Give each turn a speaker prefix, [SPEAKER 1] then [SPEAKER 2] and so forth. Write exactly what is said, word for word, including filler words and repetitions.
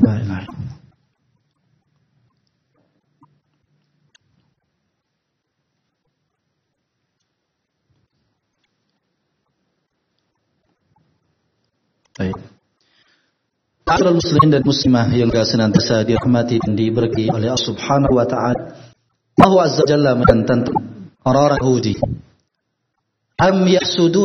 [SPEAKER 1] Baik. Baik. Para muslimin dan muslimah yang senantiasa dirahmati dan diberkahi oleh Allah Subhanahu wa taala. Allah Azza Jalla menentang orang-orang Yahudi. Am yahsudun